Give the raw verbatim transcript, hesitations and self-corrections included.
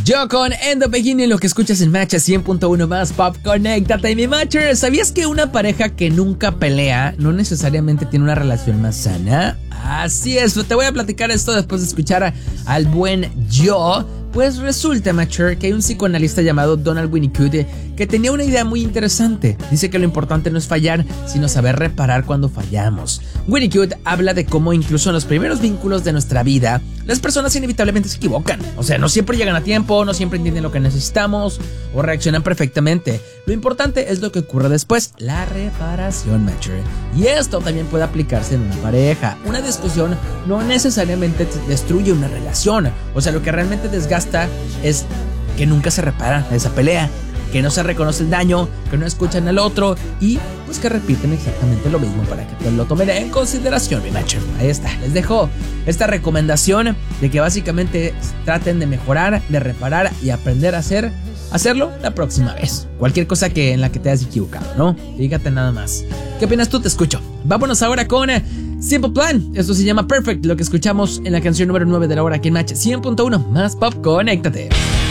Yo con End of Beginning, lo que escuchas en Matcha cien punto uno más Pop, conéctate. Mi Matcher, ¿sabías que una pareja que nunca pelea no necesariamente tiene una relación más sana? Así es, te voy a platicar esto después de escuchar a, al buen Yo. Pues resulta, Matcher, que hay un psicoanalista llamado Donald Winnicott que tenía una idea muy interesante. Dice que lo importante no es fallar, sino saber reparar cuando fallamos. Winnicott habla de cómo incluso en los primeros vínculos de nuestra vida, las personas inevitablemente se equivocan. O sea, no siempre llegan a tiempo, no siempre entienden lo que necesitamos o reaccionan perfectamente. Lo importante es lo que ocurre después, la reparación, Matcher. Y esto también puede aplicarse en una pareja. Una discusión no necesariamente destruye una relación. O sea, lo que realmente desgasta es que nunca se repara esa pelea, que no se reconoce el daño, que no escuchan al otro y pues que repiten exactamente lo mismo para que te lo tomen en consideración, mi Matcher. Ahí está, les dejo esta recomendación de que básicamente traten de mejorar, de reparar y aprender a hacer, hacerlo la próxima vez. Cualquier cosa que en la que te hayas equivocado, ¿no? Fíjate nada más. ¿Qué opinas tú? Te escucho. Vámonos ahora con Simple Plan. Esto se llama Perfect, lo que escuchamos en la canción número nueve de la hora aquí en Match cien punto uno más Pop, conéctate.